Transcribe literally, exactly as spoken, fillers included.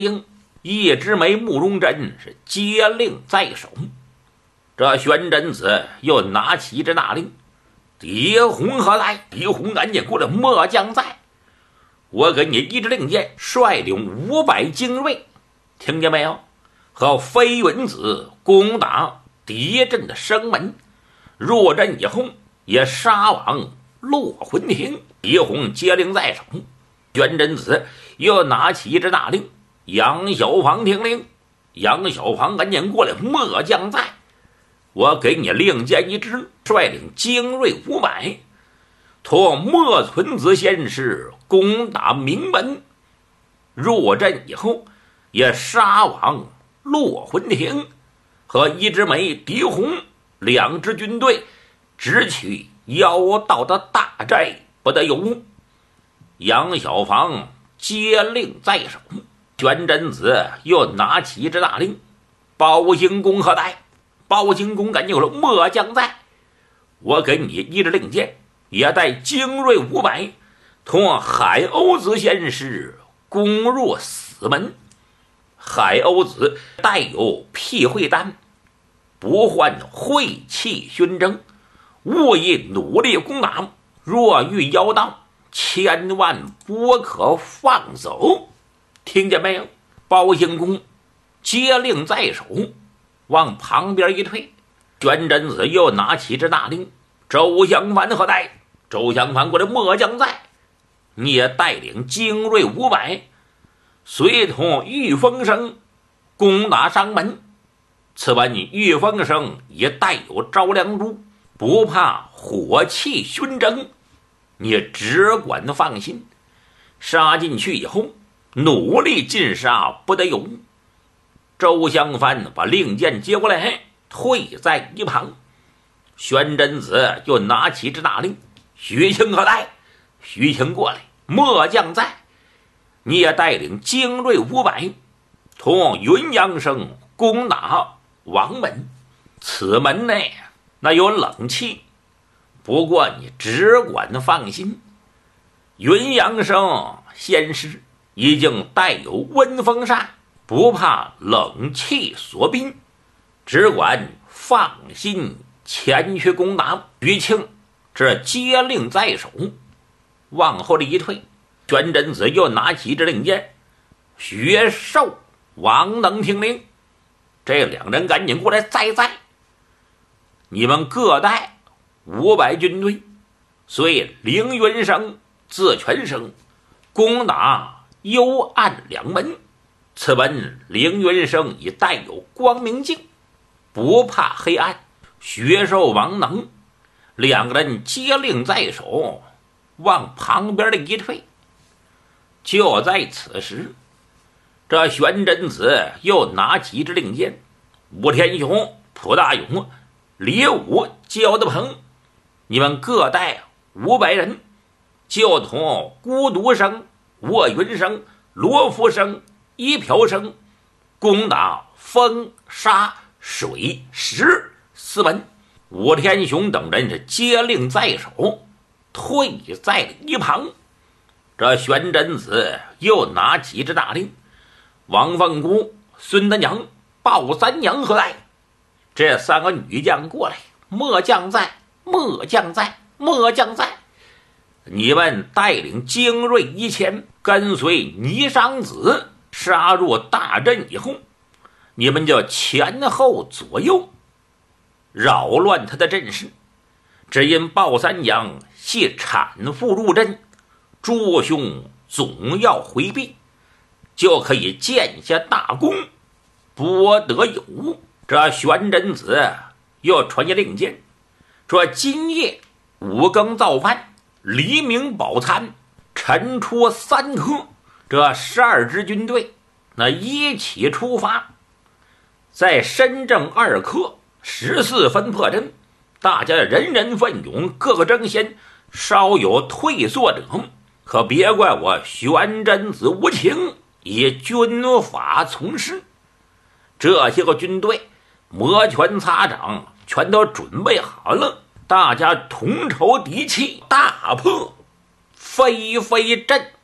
应一直没慕容真是接令在手。这玄真子又拿起一支大令，狄洪何来？狄洪赶紧过来，末将在。我给你一支令箭，率领五百精锐，听见没有？和飞云子攻打敌阵的生门，入阵以后也杀往落魂亭。狄洪接令在手，玄真子又拿起一支大令，杨小房听令。杨小房赶紧过来，末将在。我给你令箭一支，率领精锐五百，同莫存子先师攻打名门。入阵以后也杀往落魂亭，和一支梅、狄洪两支军队直取妖道的大寨，不得有误。杨小房接令在手，玄真子又拿起一支大令，包兴公何在？包兴公赶紧说，末将在。我给你一支令箭，也带精锐五百，同海鸥子先师攻入死门。海鸥子带有辟秽丹，不患晦气熏蒸，务以努力攻打。若遇妖道，千万不可放走。听见没有？包兴公接令在手，往旁边一退。玄真子又拿起这大令，周襄藩何在？周襄藩过来，末将在。你也带领精锐五百，随同玉风生攻打商门。此番你玉风生也带有招梁珠，不怕火气熏蒸，你只管放心。杀进去以后，努力尽杀，不得有误。周襄藩把令箭接过来，退在一旁。玄真子又拿起支大令，徐庆何在？徐庆过来，末将在。你也带领精锐五百，同云阳生攻打王门。此门内那有冷气，不过你只管放心。云阳生先师已经带有温风扇，不怕冷气所逼，只管放心前去攻打。徐庆这接令在手，往后的一退。玄真子又拿起这令箭，薛寿、王能听令。这两人赶紧过来，在在你们各带五百军队，随凌云生、自全生攻打幽暗两门。此门凌云生已带有光明镜，不怕黑暗。薛寿、王能两个人接令在手，往旁边的一退。就在此时，这玄真子又拿起一支令箭，吴天雄、蒲大勇、李武、焦德鹏，你们各带五百人，就同孤独生、卧云生、罗福生、一瓢生攻打风、沙、水、石四门。吴天雄等人是接令在手，退在了一旁。这玄真子又拿起这大令，王凤姑、孙德娘、鲍三娘何在？这三个女将过来，末将在，末将在，末将在。你们带领精锐一千，跟随倪商子杀入大阵以后，你们就前后左右扰乱他的阵势。只因鲍三娘系产妇入阵，诸兄总要回避，就可以建下大功，不得有误。这玄真子又传下令箭，说今夜五更造饭，黎明饱餐，晨出三刻。这十二支军队那一起出发，在深正二刻十四分破阵。大家人人奋勇，各个争先，稍有退缩者，可别怪我玄真子无情，以军法从事。这些个军队摩拳擦掌，全都准备好了，大家同仇敌气，大破飞飞阵。